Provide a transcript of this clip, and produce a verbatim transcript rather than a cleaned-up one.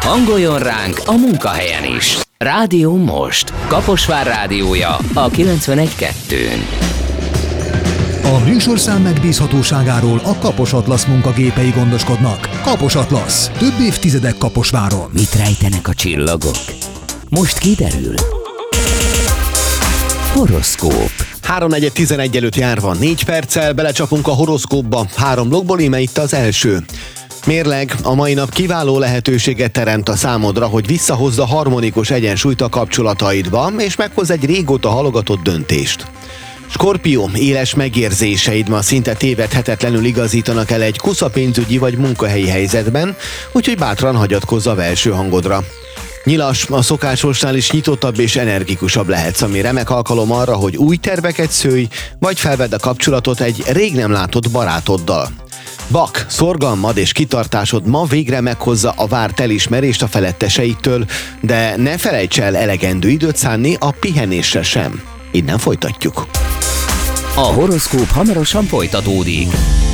Hangoljon ránk a munkahelyen is. Rádió Most. Kaposvár rádiója a kilencvenegy kettőn. A műsorszám megbízhatóságáról a Kapos Atlasz munkagépei gondoskodnak. Kapos Atlasz. Több évtizedek Kaposváron. Mit rejtenek a csillagok? Most kiderül. Horoszkóp. háromnegyed tizenegy előtt járva négy perccel belecsapunk a horoszkópba. Három blogból, íme itt az első. Mérleg, a mai nap kiváló lehetőséget teremt a számodra, hogy visszahozd a harmonikus egyensúlyt a kapcsolataidba, és meghoz egy régóta halogatott döntést. Skorpió, éles megérzéseid ma szinte tévedhetetlenül igazítanak el egy kusza pénzügyi vagy munkahelyi helyzetben, úgyhogy bátran hagyatkozz a belső hangodra. Nyilas, a szokásosnál is nyitottabb és energikusabb lehetsz, ami remek alkalom arra, hogy új terveket szőj, vagy felvedd a kapcsolatot egy rég nem látott barátoddal. Bak, szorgalmad és kitartásod ma végre meghozza a várt elismerést a feletteseitől, de ne felejts el elegendő időt szánni a pihenésre sem. Innen folytatjuk. A horoszkóp hamarosan folytatódik.